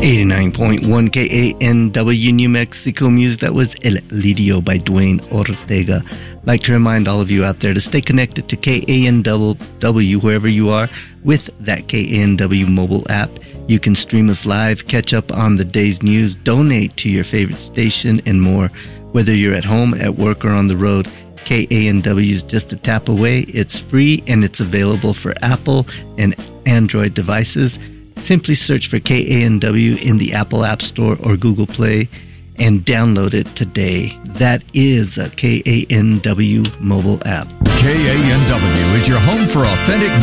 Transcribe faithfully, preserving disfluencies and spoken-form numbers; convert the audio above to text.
eighty-nine point one K A N W New Mexico Music. That was El Lidio by Dwayne Ortega. I'd like to remind all of you out there to stay connected to K A N W wherever you are with that K A N W mobile app. You can stream us live, catch up on the day's news, donate to your favorite station, and more. Whether you're at home, at work, or on the road, K A N W is just a tap away. It's free and it's available for Apple and Android devices. Simply search for K A N W in the Apple App Store or Google Play and download it today. That is a K A N W mobile app. K A N W is your home for authentic